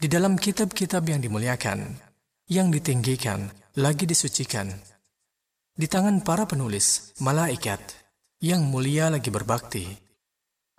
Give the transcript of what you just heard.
Di dalam kitab-kitab yang dimuliakan, yang ditinggikan, lagi disucikan, di tangan para penulis, malaikat, yang mulia lagi berbakti.